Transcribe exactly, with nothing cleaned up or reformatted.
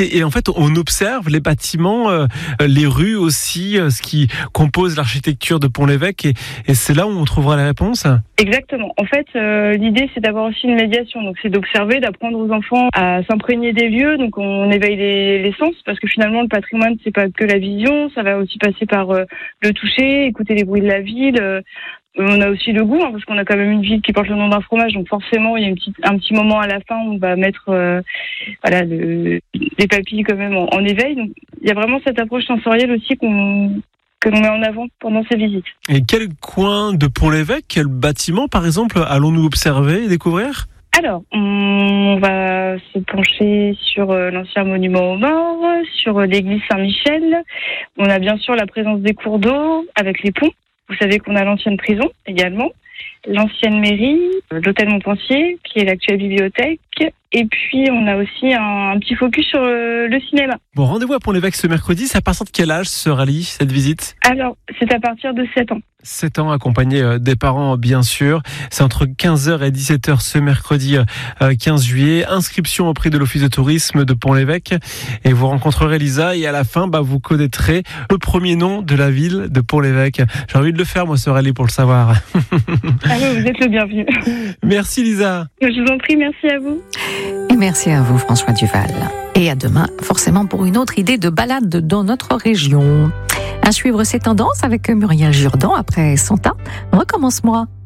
et, et en fait on observe les bâtiments, euh, les rues aussi, euh, ce qui compose l'architecture de Pont-l'Évêque et, et c'est là où on trouvera les réponses. Exactement. En fait, euh, l'idée c'est d'avoir aussi une médiation. Donc c'est d'observer, d'apprendre aux enfants à s'imprégner des lieux. Donc on éveille les, les sens parce que finalement le patrimoine c'est pas que la vision, ça va aussi passer par euh, le toucher, écouter les bruits de la ville. Euh, on a aussi le goût hein, parce qu'on a quand même une ville qui porte le nom d'un fromage. Donc forcément il y a une petite, un petit moment à la fin où on va mettre euh, voilà le, les papilles quand même en, en éveil. Donc il y a vraiment cette approche sensorielle aussi qu'on que l'on met en avant pendant ces visites. Et quel coin de Pont-l'Évêque, quel bâtiment par exemple allons-nous observer et découvrir ? Alors, on va se pencher sur l'ancien monument aux morts, sur l'église Saint-Michel. On a bien sûr la présence des cours d'eau avec les ponts. Vous savez qu'on a l'ancienne prison également, l'ancienne mairie, l'hôtel Montpensier, qui est l'actuelle bibliothèque. Et puis, on a aussi un, un petit focus sur le, le cinéma. Bon, rendez-vous à Pont-l'Évêque ce mercredi. C'est à partir de quel âge se rallie cette visite ? Alors, c'est à partir de sept ans. sept ans, accompagné des parents, bien sûr. C'est entre quinze heures et dix-sept heures ce mercredi quinze juillet. Inscription auprès de l'Office de tourisme de Pont-l'Évêque. Et vous rencontrerez Lisa. Et à la fin, bah, vous connaîtrez le premier nom de la ville de Pont-l'Évêque. J'ai envie de le faire, moi, ce rallye, pour le savoir. Ah oui, vous êtes le bienvenu. Merci, Lisa. Je vous en prie, merci à vous. Et merci à vous, François Duval. Et à demain, forcément, pour une autre idée de balade dans notre région. À suivre ces tendances avec Muriel Jourdan après Santa. Recommence-moi.